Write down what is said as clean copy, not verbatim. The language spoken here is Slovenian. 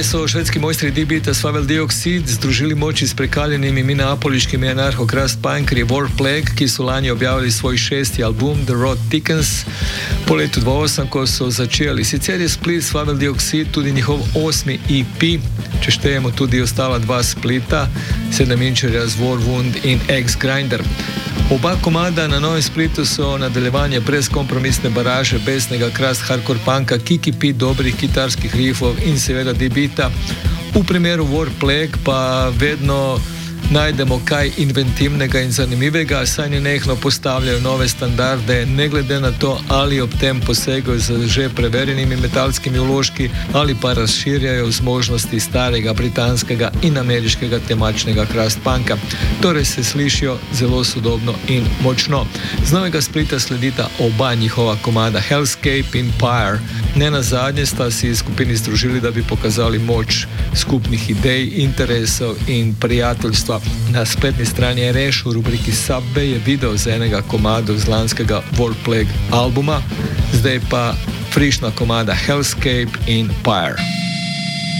so švedski mojstri D-Beata Swavel Dioxide združili moči s prekaljenimi minneapoliškimi anarcho-crust punkerji War Plague, ki so lani objavili svoj 6. album The Road Thickens po letu 2008, ko so začeli. Sicer je split Swavel Dioxide tudi njihov 8. EP, če štejemo tudi ostala 2 splita, 7-inčerja z War Wound in X-Grinder. Oba komada na novem splitu so nadaljevanje brezkompromisne baraže besnega crust hardcore punka, Kiki, dobrih kitarskih riffov in seveda D-Beata. V primeru War Plague pa vedno najdemo kaj inventivnega in zanimivega, saj nenehno postavljajo nove standarde, ne glede na to, ali ob tem posegajo z že preverjenimi metalskimi vložki ali pa razširjajo zmožnosti starega britanskega in ameriškega temačnega crust punka. Torej se slišijo zelo sodobno in močno. Z novega splita sledita oba njihova komada Hellscape in Pyre. Ne nazadnje sta si skupini združili, da bi pokazali moč skupnih idej, interesov in prijateljstva. Na spletni strani RŠ v rubriki Subway je video z enega komada z lanskega War Plague albuma, zdaj pa frišna komada Hellscape in Pyre.